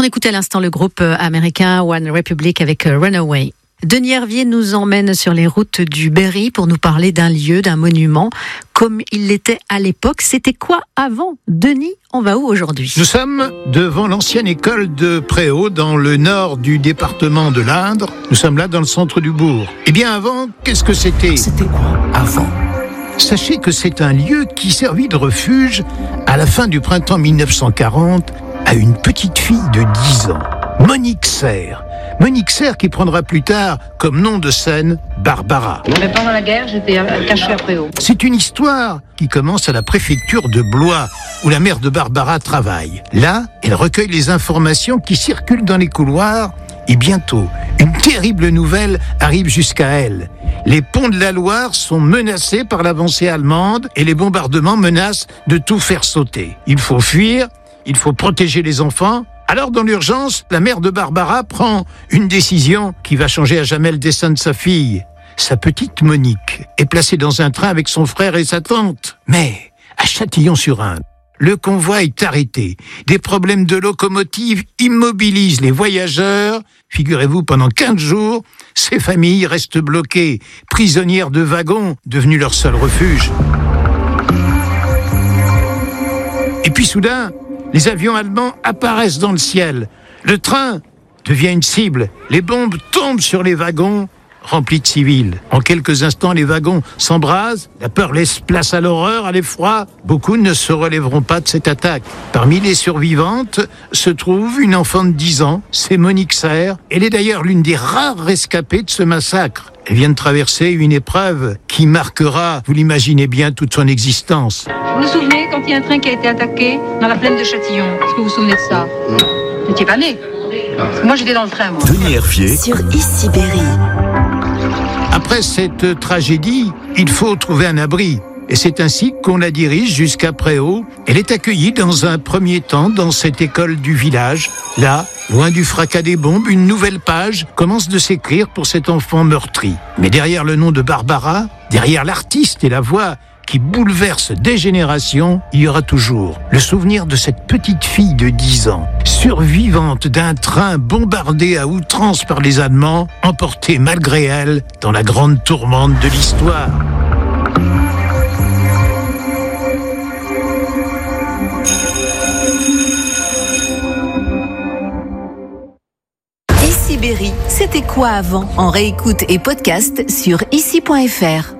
écoutait à l'instant le groupe américain One Republic avec Runaway. Denis Hervier nous emmène sur les routes du Berry pour nous parler d'un lieu, d'un monument, comme il l'était à l'époque. C'était quoi avant? Denis, on va où aujourd'hui? Nous sommes devant l'ancienne école de Préaux, dans le nord du département de l'Indre. Nous sommes là dans le centre du bourg. Eh bien avant, qu'est-ce que c'était? C'était quoi avant? Sachez que c'est un lieu qui servit de refuge à la fin du printemps 1940 à une petite fille de 10 ans, Monique Serre. Monique Serre qui prendra plus tard comme nom de scène Barbara. Mais pendant la guerre, j'étais cachée à Préaux. C'est une histoire qui commence à la préfecture de Blois, où la mère de Barbara travaille. Là, elle recueille les informations qui circulent dans les couloirs et bientôt, une terrible nouvelle arrive jusqu'à elle. Les ponts de la Loire sont menacés par l'avancée allemande et les bombardements menacent de tout faire sauter. Il faut fuir, il faut protéger les enfants. Alors, dans l'urgence, la mère de Barbara prend une décision qui va changer à jamais le destin de sa fille. Sa petite Monique est placée dans un train avec son frère et sa tante. Mais, à Châtillon-sur-Indre, le convoi est arrêté. Des problèmes de locomotive immobilisent les voyageurs. Figurez-vous, pendant 15 jours, ces familles restent bloquées, prisonnières de wagons, devenus leur seul refuge. Et puis soudain, les avions allemands apparaissent dans le ciel. Le train devient une cible. Les bombes tombent sur les wagons remplis de civils. En quelques instants, les wagons s'embrasent. La peur laisse place à l'horreur, à l'effroi. Beaucoup ne se relèveront pas de cette attaque. Parmi les survivantes se trouve une enfant de 10 ans. C'est Monique Serre. Elle est d'ailleurs l'une des rares rescapées de ce massacre. Elle vient de traverser une épreuve qui marquera, vous l'imaginez bien, toute son existence. Vous vous souvenez quand il y a un train qui a été attaqué dans la plaine de Châtillon? Est-ce que vous vous souvenez de ça? Vous n'étiez pas né? Parce que moi j'étais dans le train, moi. Denis Hervier Sur Ici Berry. Après cette tragédie, il faut trouver un abri. Et c'est ainsi qu'on la dirige jusqu'à Préaux. Elle est accueillie dans un premier temps dans cette école du village. Là, loin du fracas des bombes, une nouvelle page commence de s'écrire pour cet enfant meurtri. Mais derrière le nom de Barbara, derrière l'artiste et la voix qui bouleverse des générations, il y aura toujours le souvenir de cette petite fille de 10 ans, survivante d'un train bombardé à outrance par les Allemands, emportée malgré elle dans la grande tourmente de l'histoire. Ici Berry, c'était quoi avant? En réécoute et podcast sur ici.fr.